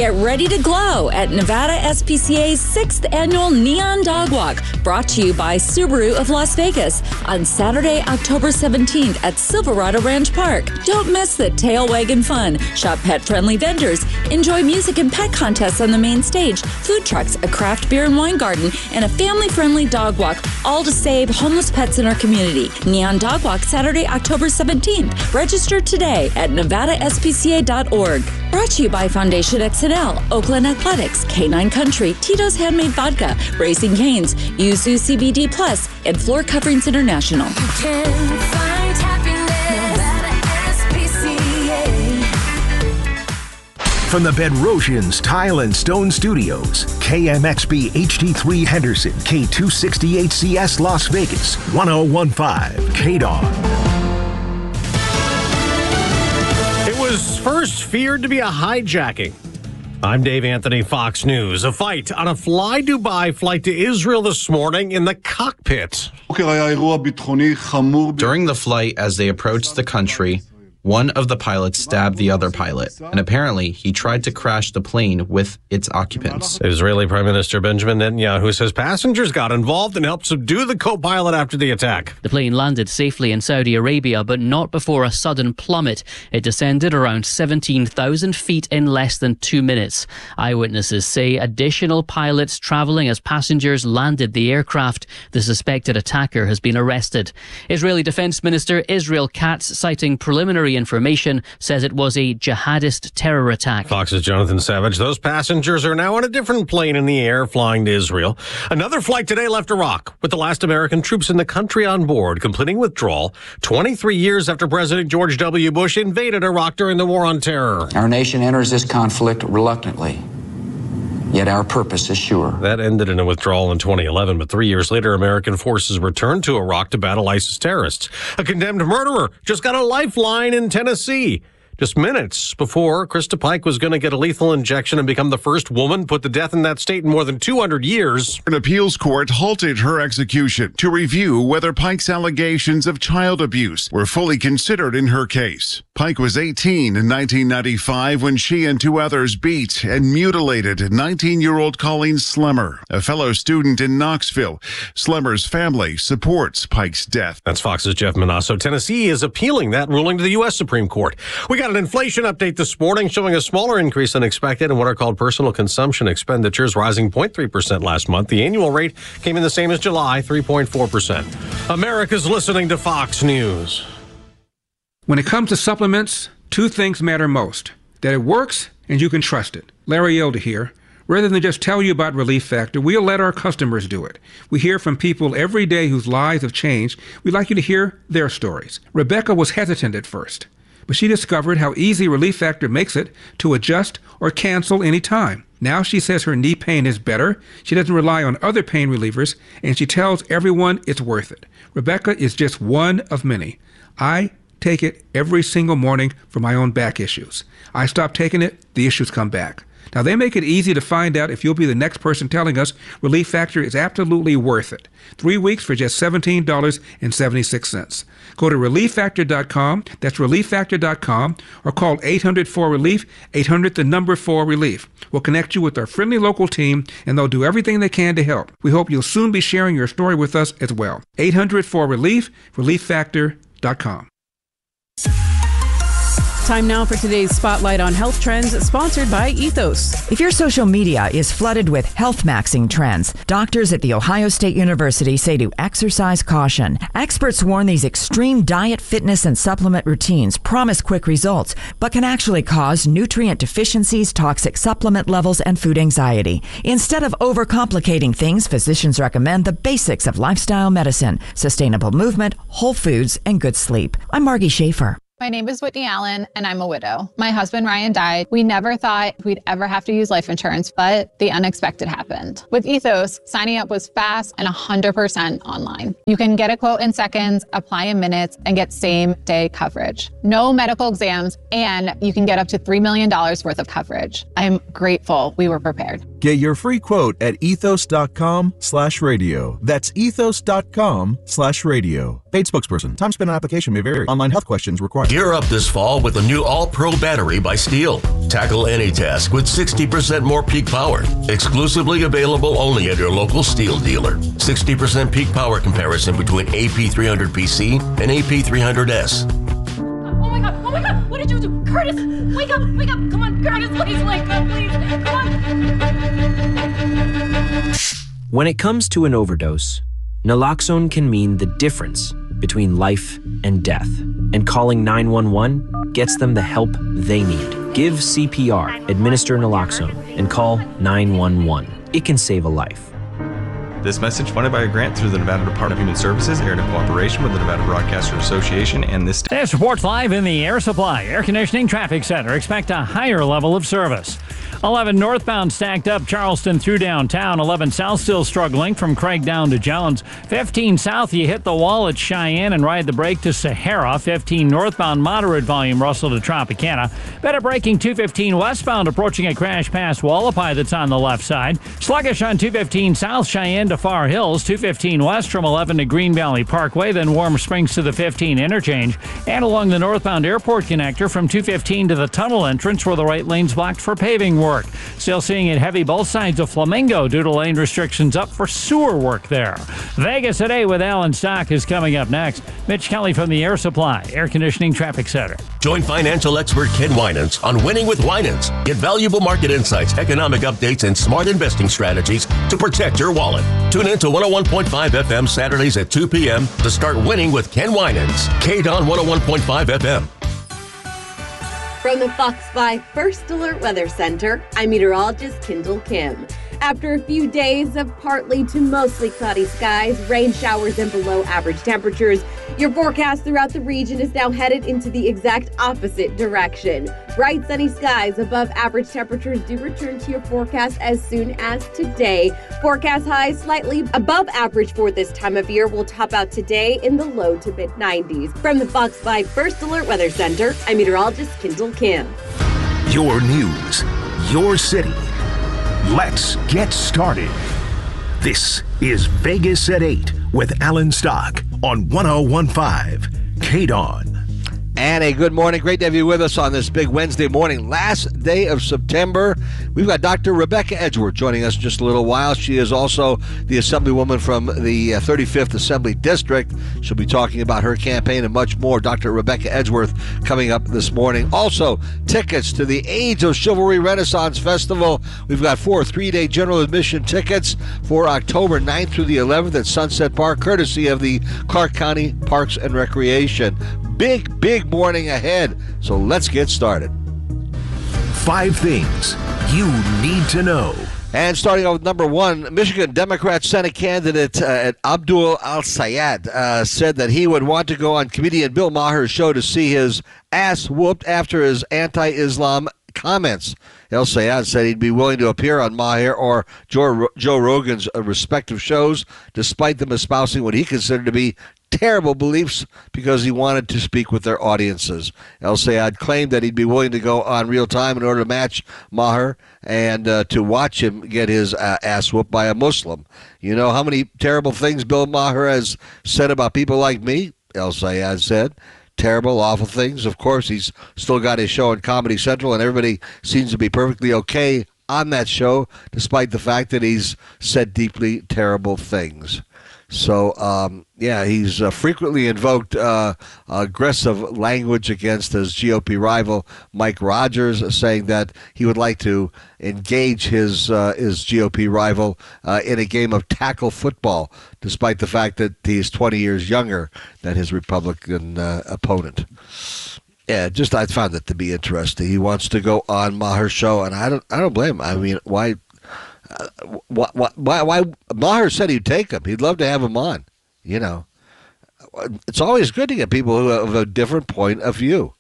Get ready to glow at Nevada SPCA's 6th annual Neon Dog Walk, brought to you by Subaru of Las Vegas on Saturday, October 17th at Silverado Ranch Park. Don't miss the tail wagging fun. Shop pet-friendly vendors. Enjoy music and pet contests on the main stage, food trucks, a craft beer and wine garden, and a family-friendly dog walk, all to save homeless pets in our community. Neon Dog Walk, Saturday, October 17th. Register today at nevadaspca.org. Brought to you by Foundation XNL, Oakland Athletics, K9 Country, Tito's Handmade Vodka, Racing Canes, Yuzu CBD Plus, and Floor Coverings International. You can find happiness at SPCA. From the Bedrosians Tile and Stone Studios, KMXB HD3 Henderson, K268CS Las Vegas, 1015 KDOG. It was first feared to be a hijacking. I'm Dave Anthony, Fox News. A fight on a Fly Dubai flight to Israel this morning in the cockpit. During the flight, as they approached the country, one of the pilots stabbed the other pilot, and apparently he tried to crash the plane with its occupants. Israeli Prime Minister Benjamin Netanyahu says passengers got involved and helped subdue the co-pilot after the attack. The plane landed safely in Saudi Arabia, but not before a sudden plummet. It descended around 17,000 feet in less than 2 minutes. Eyewitnesses say additional pilots traveling as passengers landed the aircraft. The suspected attacker has been arrested. Israeli Defense Minister Israel Katz, citing preliminary information, says it was a jihadist terror attack. Fox's Jonathan Savage. Those passengers are now on a different plane in the air flying to Israel. Another flight today left Iraq with the last American troops in the country on board, completing withdrawal 23 years after President George W. Bush invaded Iraq during the War on Terror. Our nation enters this conflict reluctantly, yet our purpose is sure. That ended in a withdrawal in 2011, but 3 years later, American forces returned to Iraq to battle ISIS terrorists. A condemned murderer just got a lifeline in Tennessee. Just minutes before Krista Pike was going to get a lethal injection and become the first woman put to death in that state in more than 200 years. An appeals court halted her execution to review whether Pike's allegations of child abuse were fully considered in her case. Pike was 18 in 1995 when she and two others beat and mutilated 19-year-old Colleen Slemmer, a fellow student in Knoxville. Slemmer's family supports Pike's death. That's Fox's Jeff Manasso. Tennessee is appealing that ruling to the U.S. Supreme Court. We got an inflation update this morning showing a smaller increase than expected in what are called personal consumption expenditures, rising 0.3% last month. The annual rate came in the same as July, 3.4%. America's listening to Fox News. When it comes to supplements, two things matter most: that it works and you can trust it. Larry Elder here. Rather than just tell you about Relief Factor, we'll let our customers do it. We hear from people every day whose lives have changed. We'd like you to hear their stories. Rebecca was hesitant at first, but she discovered how easy Relief Factor makes it to adjust or cancel any time. Now she says her knee pain is better, she doesn't rely on other pain relievers, and she tells everyone it's worth it. Rebecca is just one of many. I take it every single morning for my own back issues. I stop taking it, the issues come back. Now, they make it easy to find out if you'll be the next person telling us Relief Factor is absolutely worth it. 3 weeks for just $17.76. Go to ReliefFactor.com, that's ReliefFactor.com, or call 800-4RELIEF, 800-4RELIEF. We'll connect you with our friendly local team, and they'll do everything they can to help. We hope you'll soon be sharing your story with us as well. 800-4RELIEF, ReliefFactor.com. Time now for today's Spotlight on Health Trends, sponsored by Ethos. If your social media is flooded with health maxing trends, doctors at The Ohio State University say to exercise caution. Experts warn these extreme diet, fitness, and supplement routines promise quick results, but can actually cause nutrient deficiencies, toxic supplement levels, and food anxiety. Instead of overcomplicating things, physicians recommend the basics of lifestyle medicine: sustainable movement, whole foods, and good sleep. I'm Margie Schaefer. My name is Whitney Allen, and I'm a widow. My husband, Ryan, died. We never thought we'd ever have to use life insurance, but the unexpected happened. With Ethos, signing up was fast and 100% online. You can get a quote in seconds, apply in minutes, and get same-day coverage. No medical exams, and you can get up to $3 million worth of coverage. I'm grateful we were prepared. Get your free quote at ethos.com/radio. That's ethos.com/radio. Paid spokesperson. Time spent on application may vary. Online health questions required. Gear up this fall with the new All-Pro battery by Steel. Tackle any task with 60% more peak power. Exclusively available only at your local Steel dealer. 60% peak power comparison between AP300PC and AP300S. Oh my God, what did you do? Curtis, wake up, come on, Curtis, please wake up, please, come on. When it comes to an overdose, naloxone can mean the difference between life and death, and calling 911 gets them the help they need. Give CPR, administer naloxone, and call 911. It can save a life. This message funded by a grant through the Nevada Department of Human Services, aired in cooperation with the Nevada Broadcaster Association and this. This reports live in the Air Supply Air Conditioning Traffic Center. Expect a higher level of service. 11 northbound stacked up Charleston through downtown. 11 south still struggling from Craig down to Jones. 15 south, you hit the wall at Cheyenne and ride the brake to Sahara. 15 northbound, moderate volume Russell to Tropicana. Better braking 215 westbound, approaching a crash past Wallapai that's on the left side. Sluggish on 215 south, Cheyenne to Far Hills. 215 west from 11 to Green Valley Parkway, then Warm Springs to the 15 interchange. And along the northbound airport connector from 215 to the tunnel entrance where the right lane's blocked for paving work. Still seeing it heavy both sides of Flamingo due to lane restrictions up for sewer work there. Vegas Today with Alan Stock is coming up next. Mitch Kelly from the Air Supply Air Conditioning Traffic Center. Join financial expert Ken Winans on Winning with Winans. Get valuable market insights, economic updates, and smart investing strategies to protect your wallet. Tune in to 101.5 FM Saturdays at 2 p.m. to start winning with Ken Winans. KDON 101.5 FM. From the Fox 5 First Alert Weather Center, I'm meteorologist Kendall Kim. After a few days of partly to mostly cloudy skies, rain showers, and below average temperatures, your forecast throughout the region is now headed into the exact opposite direction. Bright sunny skies above average temperatures do return to your forecast as soon as today. Forecast highs slightly above average for this time of year will top out today in the low to mid 90s. From the Fox 5 First Alert Weather Center, I'm meteorologist Kendall Kim. Your news, your city. Let's get started. This is Vegas at 8 with Alan Stock on 101.5 KDON. And a good morning. Great to have you with us on this big Wednesday morning, last day of September. We've got Dr. Rebecca Edgeworth joining us in just a little while. She is also the Assemblywoman from the 35th Assembly District. She'll be talking about her campaign and much more. Dr. Rebecca Edgeworth coming up this morning. Also, tickets to the Age of Chivalry Renaissance Festival. We've got 4 3-day general admission tickets for October 9th through the 11th at Sunset Park, courtesy of the Clark County Parks and Recreation. Big morning ahead, so let's get started. 5 things you need to know. And starting off with number 1, Michigan Democrat Senate candidate Abdul Al-Sayed said that he would want to go on comedian Bill Maher's show to see his ass whooped after his anti-Islam comments. El-Sayed said he'd be willing to appear on Maher or Joe Rogan's respective shows, despite them espousing what he considered to be terrible beliefs, because he wanted to speak with their audiences. El-Sayed claimed that he'd be willing to go on real time in order to match Maher and to watch him get his ass whooped by a Muslim. You know how many terrible things Bill Maher has said about people like me? El-Sayed said. Terrible, awful things. Of course, he's still got his show on Comedy Central, and everybody seems to be perfectly okay on that show, despite the fact that he's said deeply terrible things. So, he's frequently invoked aggressive language against his GOP rival, Mike Rogers, saying that he would like to engage his GOP rival in a game of tackle football, despite the fact that he's 20 years younger than his Republican opponent. Yeah, I found that to be interesting. He wants to go on Maher's show, and I don't blame him. I mean, why Maher said he'd take him. He'd love to have him on. You know, it's always good to get people who have a different point of view.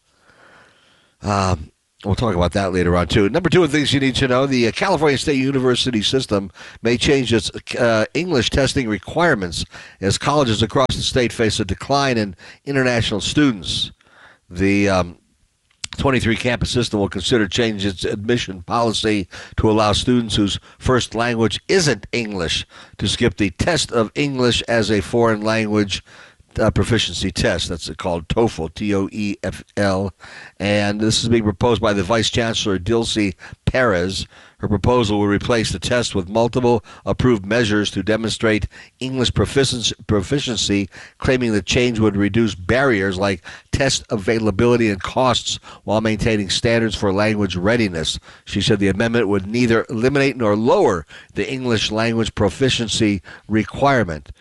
We'll talk about that later on, too. Number 2 of things you need to know, the California State University system may change its English testing requirements as colleges across the state face a decline in international students. The 23 campus system will consider changing its admission policy to allow students whose first language isn't English to skip the test of English as a foreign language proficiency test. That's called TOEFL, TOEFL. And this is being proposed by the Vice Chancellor, Dilcy Perez. Her proposal will replace the test with multiple approved measures to demonstrate English proficiency, claiming the change would reduce barriers like test availability and costs while maintaining standards for language readiness. She said the amendment would neither eliminate nor lower the English language proficiency requirement.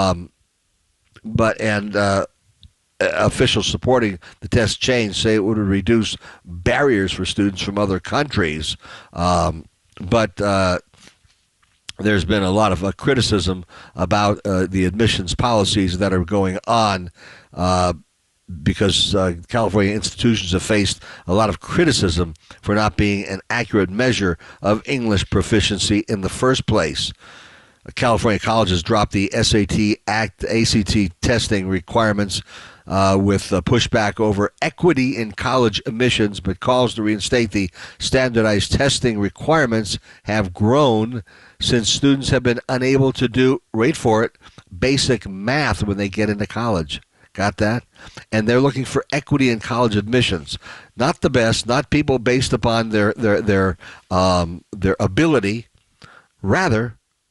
Officials supporting the test change say it would reduce barriers for students from other countries. But there's been a lot of criticism about the admissions policies that are going on because California institutions have faced a lot of criticism for not being an accurate measure of English proficiency in the first place. California colleges dropped the SAT ACT testing requirements with pushback over equity in college admissions, but calls to reinstate the standardized testing requirements have grown since students have been unable to do, wait for it, basic math when they get into college. Got that? And they're looking for equity in college admissions. Not the best, not people based upon their ability, rather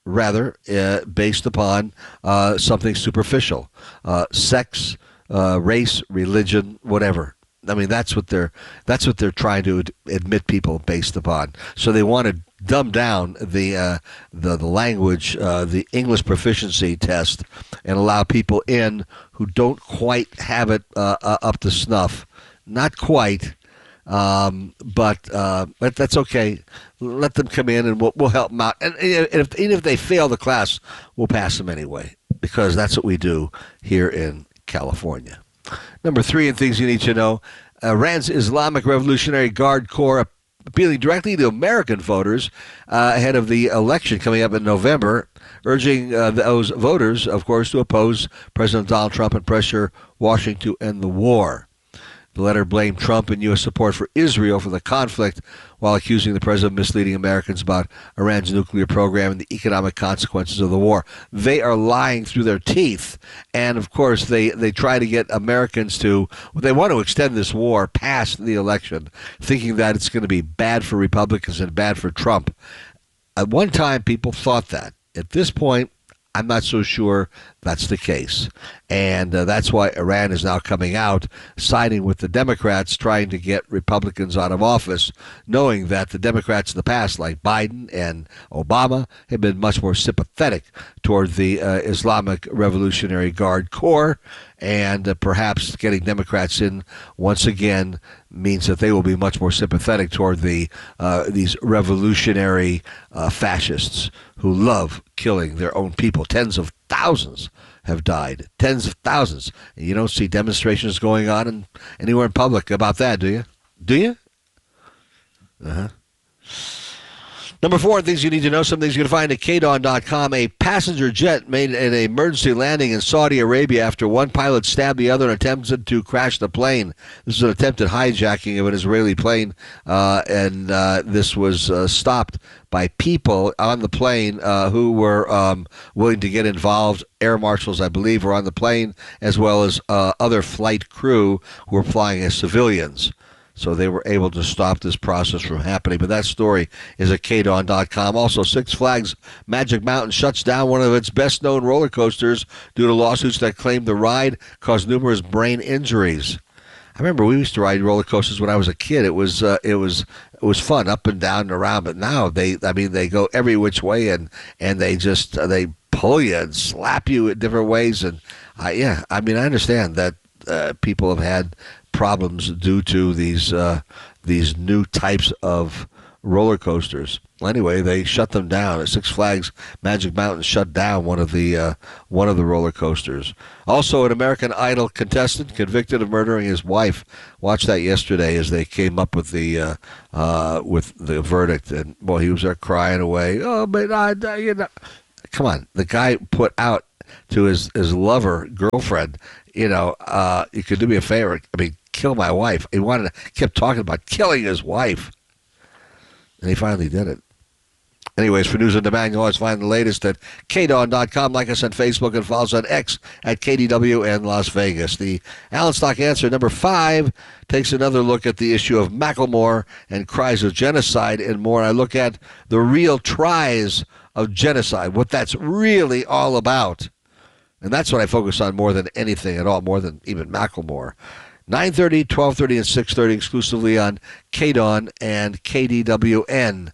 based upon something superficial, sex, race, religion, whatever. I mean, that's what they're trying to admit people based upon. So they want to dumb down the language, the English proficiency test, and allow people in who don't quite have it up to snuff. Not quite. But that's okay. Let them come in and we'll help them out. And even if they fail the class, we'll pass them anyway, because that's what we do here in California. Number 3 in things you need to know, Iran's Islamic Revolutionary Guard Corps appealing directly to American voters ahead of the election coming up in November, urging those voters, of course, to oppose President Donald Trump and pressure Washington to end the war. The letter blamed Trump and U.S. support for Israel for the conflict, while accusing the president of misleading Americans about Iran's nuclear program and the economic consequences of the war. They are lying through their teeth. And, of course, they try to get Americans to, they want to extend this war past the election, thinking that it's going to be bad for Republicans and bad for Trump. At one time, people thought that. At this point, I'm not so sure that's the case. And that's why Iran is now coming out, siding with the Democrats, trying to get Republicans out of office, knowing that the Democrats in the past, like Biden and Obama, have been much more sympathetic toward the Islamic Revolutionary Guard Corps. And perhaps getting Democrats in once again means that they will be much more sympathetic toward these revolutionary fascists who love killing their own people. Tens of thousands have died. Tens of thousands. And you don't see demonstrations going on anywhere in public about that, do you? Do you? Uh-huh. Number 4, things you need to know, some things you can find at KDON.com. A passenger jet made an emergency landing in Saudi Arabia after one pilot stabbed the other and attempted to crash the plane. This is an attempted hijacking of an Israeli plane, and this was stopped by people on the plane who were willing to get involved. Air marshals, I believe, were on the plane, as well as other flight crew who were flying as civilians. So they were able to stop this process from happening. But that story is at KDON.com. Also, Six Flags Magic Mountain shuts down one of its best-known roller coasters due to lawsuits that claim the ride caused numerous brain injuries. I remember we used to ride roller coasters when I was a kid. It was fun, up and down and around. But now they go every which way, and they pull you and slap you in different ways. And I understand that people have had problems due to these new types of roller coasters. Well, anyway, they shut them down. Six Flags Magic Mountain shut down one of the roller coasters. Also, an American Idol contestant convicted of murdering his wife. Watched that yesterday as they came up with the verdict, and boy, he was there crying away. Oh, but come on, the guy put out to his lover, girlfriend, you could do me a favor. I mean, kill my wife. He kept talking about killing his wife. And he finally did it. Anyways, for news on demand, you'll always find the latest at KDAWN.com. Like us on Facebook and follow us on X at KDWN Las Vegas. The Alan Stock Answer, number 5, takes another look at the issue of Macklemore and cries of genocide and more. I look at the real tries of genocide, what that's really all about. And that's what I focus on more than anything at all, more than even Macklemore. 9:30, 12:30, and 6:30 exclusively on KDAWN and KDWN.com.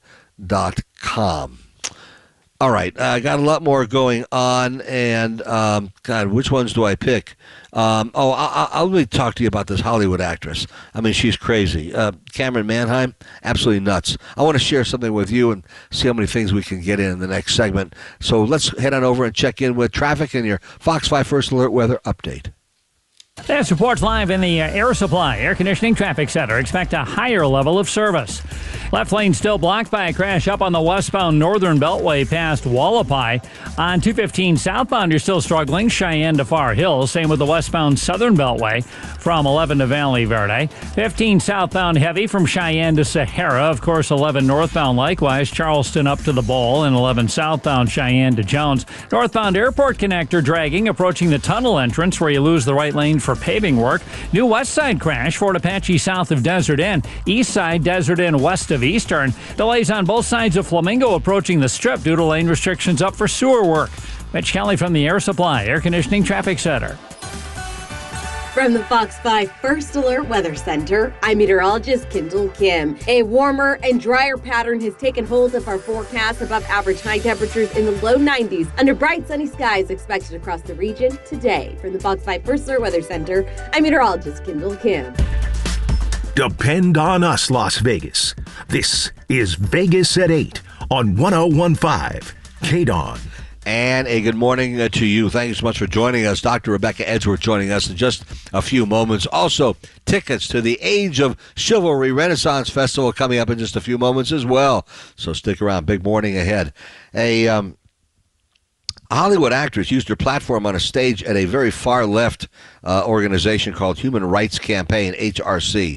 All right, I got a lot more going on, and God, which ones do I pick? I'll really talk to you about this Hollywood actress. I mean, she's crazy. Cameron Manheim, absolutely nuts. I want to share something with you and see how many things we can get in the next segment. So let's head on over and check in with traffic and your Fox 5 First Alert weather update. This reports live in the Air Supply Air Conditioning Traffic Center. Expect a higher level of service. Left lane still blocked by a crash up on the westbound Northern Beltway past Wallapai. On 215 southbound, you're still struggling, Cheyenne to Far Hill. Same with the westbound Southern Beltway from 11 to Valley Verde. 15 southbound heavy from Cheyenne to Sahara. Of course, 11 northbound likewise, Charleston up to the Bowl, and 11 southbound Cheyenne to Jones. Northbound airport connector dragging, approaching the tunnel entrance where you lose the right lane for paving work. New west side crash, Fort Apache south of Desert Inn. East side, Desert Inn west of Eastern. Delays on both sides of Flamingo approaching the Strip due to lane restrictions up for sewer work. Mitch Kelly from the Air Supply Air Conditioning Traffic Center. From the Fox 5 First Alert Weather Center, I'm meteorologist Kendall Kim. A warmer and drier pattern has taken hold of our forecast. Above average high temperatures in the low 90s under bright sunny skies expected across the region today. From the Fox 5 First Alert Weather Center, I'm meteorologist Kendall Kim. Depend on us, Las Vegas. This is Vegas at 8 on 101.5 KDAWN. And a good morning to you. Thank you so much for joining us. Dr. Rebecca Edgeworth joining us in just a few moments. Also, tickets to the Age of Chivalry Renaissance Festival coming up in just a few moments as well. So stick around. Big morning ahead. A Hollywood actress used her platform on a stage at a very far-left organization called Human Rights Campaign, HRC.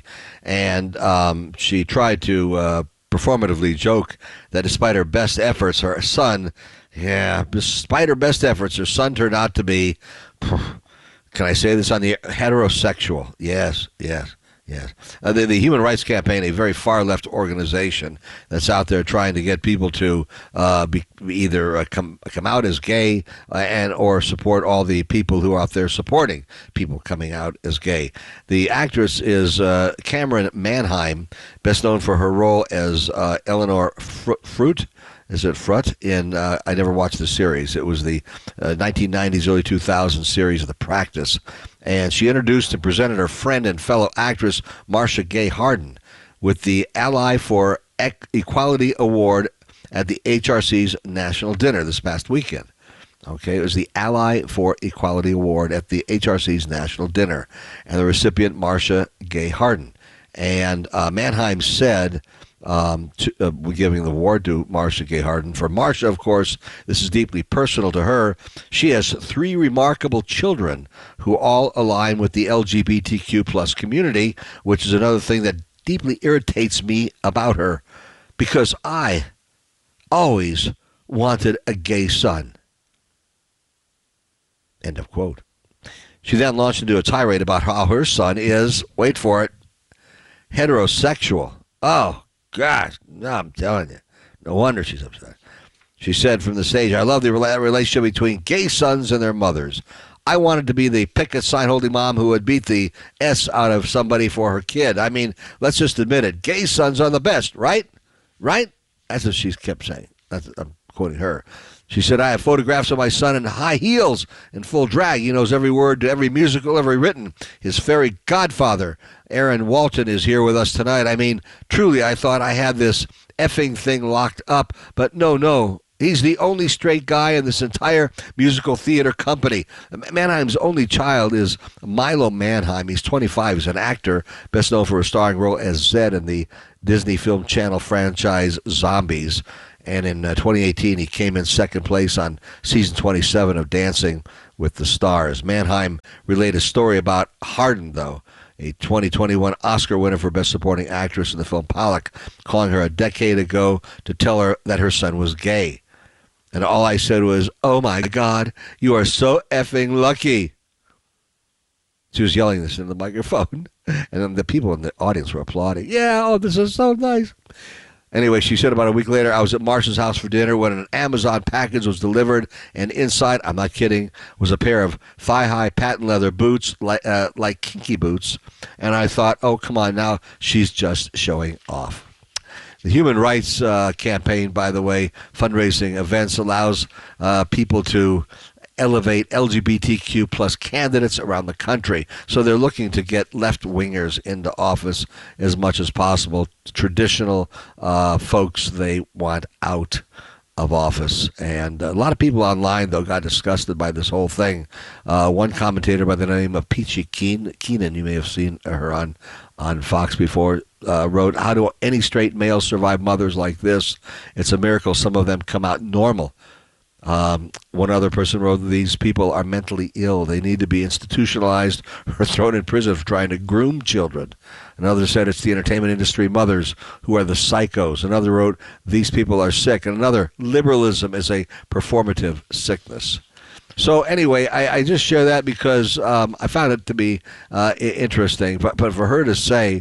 And she tried to performatively joke that despite her best efforts, her son... Yeah, despite her best efforts, her son turned out to be, can I say this on the heterosexual? Yes. The Human Rights Campaign, a very far-left organization that's out there trying to get people to either come out as gay and or support all the people who are out there supporting people coming out as gay. The actress is Cameron Manheim, best known for her role as Eleanor Fruit. Is it Frut? I never watched the series. It was the 1990s, early 2000s series of The Practice. And she introduced and presented her friend and fellow actress, Marcia Gay Harden, with the Ally for Equality Award at the HRC's National Dinner this past weekend. Okay, it was the Ally for Equality Award at the HRC's National Dinner. And the recipient, Marcia Gay Harden. And Manheim said... we're giving the award to Marcia Gay Harden. For Marcia, of course, this is deeply personal to her. She has 3 remarkable children who all align with the LGBTQ plus community, which is another thing that deeply irritates me about her, because I always wanted a gay son. End of quote. She then launched into a tirade about how her son is, wait for it, heterosexual. Oh, gosh, no, I'm telling you. No wonder she's upset. She said from the stage, I love the relationship between gay sons and their mothers. I wanted to be the picket sign holding mom who would beat the S out of somebody for her kid. I mean, let's just admit it. Gay sons are the best, right? Right? That's what she's kept saying. I'm quoting her. She said, I have photographs of my son in high heels in full drag. He knows every word to every musical ever written. His fairy godfather, Aaron Walton, is here with us tonight. I mean, truly, I thought I had this effing thing locked up, but no. He's the only straight guy in this entire musical theater company. Manheim's only child is Milo Manheim. He's 25. He's an actor, best known for a starring role as Zed in the Disney Film Channel franchise Zombies. And in 2018, he came in second place on season 27 of Dancing with the Stars. Manheim relayed a story about Harden, though. a 2021 Oscar winner for Best Supporting Actress in the film Pollock, calling her a decade ago to tell her that her son was gay. And all I said was, "Oh my God, you are so effing lucky." She was yelling this in the microphone, and then the people in the audience were applauding. "Yeah, oh, this is so nice." Anyway, she said about a week later, "I was at Marsha's house for dinner when an Amazon package was delivered, and inside, I'm not kidding, was a pair of thigh-high patent leather boots, like kinky boots. And I thought, oh, come on now, she's just showing off." The Human Rights Campaign, by the way, fundraising events allows people to elevate LGBTQ plus candidates around the country. So they're looking to get left-wingers into office as much as possible. Traditional folks they want out of office. And a lot of people online, though, got disgusted by this whole thing. One commentator by the name of Peachy Keenan, you may have seen her on Fox before, wrote, "How do any straight males survive mothers like this? It's a miracle some of them come out normal." One other person wrote, "These people are mentally ill. They need to be institutionalized or thrown in prison for trying to groom children." Another said, "It's the entertainment industry mothers who are the psychos." Another wrote, "These people are sick." And another, "Liberalism is a performative sickness." So anyway, I just share that because I found it to be interesting. But for her to say,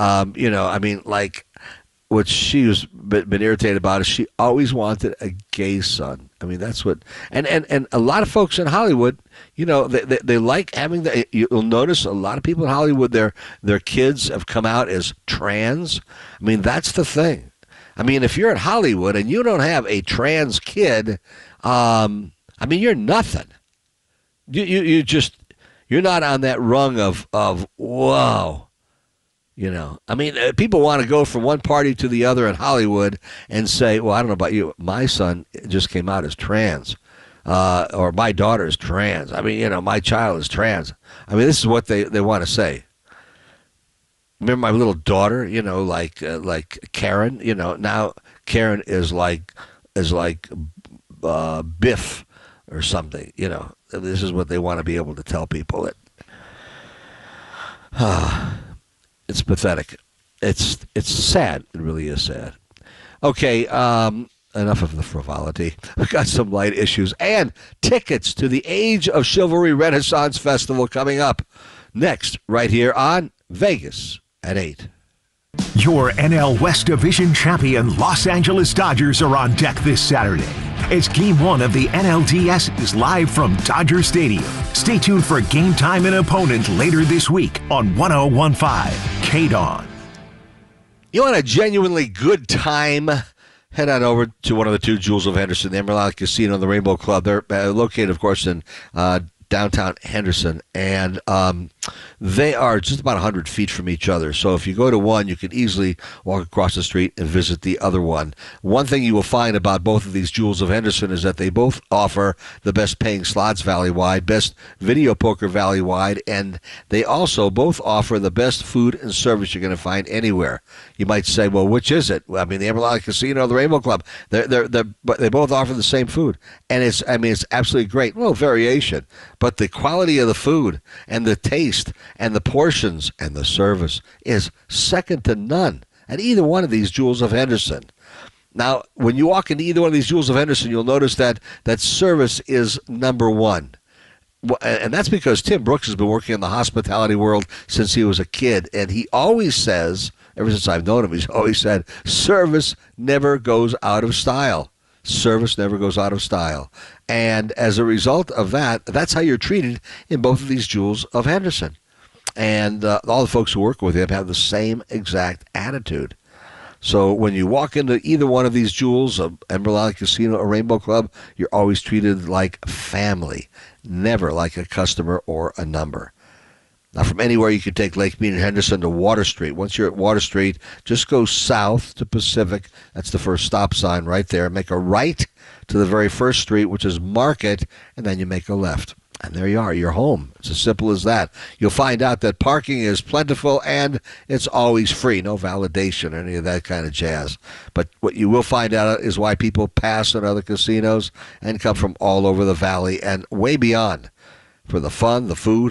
what she was been irritated about is she always wanted a gay son. I mean, that's what, and a lot of folks in Hollywood, they like having you'll notice a lot of people in Hollywood, their kids have come out as trans. I mean, that's the thing. I mean, if you're in Hollywood and you don't have a trans kid, you're nothing. You're not on that rung of whoa. People want to go from one party to the other in Hollywood and say, well, I don't know about you, my son just came out as trans, or my daughter is trans. My child is trans. This is what they want to say. Remember my little daughter, like Karen, now Karen is like Biff or something, This is what they want to be able to tell people. It's pathetic. It's sad. It really is sad. Okay, enough of the frivolity. We've got some light issues and tickets to the Age of Chivalry Renaissance Festival coming up next, right here on Vegas at 8. Your NL West Division champion Los Angeles Dodgers are on deck this Saturday. It's Game 1 of the NLDS is live from Dodger Stadium. Stay tuned for Game Time and Opponent later this week on 1015 KDON. You want a genuinely good time? Head on over to one of the two Jewels of Henderson, the Emerald Isle Casino and the Rainbow Club. They're located, of course, in downtown Henderson, and they are just about 100 feet from each other. So if you go to one, you can easily walk across the street and visit the other one. One thing you will find about both of these Jewels of Henderson is that they both offer the best paying slots valley-wide, best video poker valley-wide, and they also both offer the best food and service you're going to find anywhere. You might say, well, which is it? Well, the Emerald Isle Casino or the Rainbow Club. They both offer the same food, and it's absolutely great. Well, variation, but the quality of the food and the taste and the portions and the service is second to none at either one of these Jewels of Henderson. Now, when you walk into either one of these Jewels of Henderson, you'll notice that service is number one. And that's because Tim Brooks has been working in the hospitality world since he was a kid, and he always says, ever since I've known him, he's always said, service never goes out of style. Service never goes out of style. And as a result of that, that's how you're treated in both of these Jewels of Henderson. And all the folks who work with him have the same exact attitude. So when you walk into either one of these Jewels, Emerald Isle Casino or Rainbow Club, you're always treated like family, never like a customer or a number. Now, from anywhere, you can take Lake Mead and Henderson to Water Street. Once you're at Water Street, just go south to Pacific. That's the first stop sign right there. Make a right to the very first street, which is Market, and then you make a left. And there you are. You're home. It's as simple as that. You'll find out that parking is plentiful and it's always free. No validation or any of that kind of jazz. But what you will find out is why people pass at other casinos and come from all over the valley and way beyond for the fun, the food,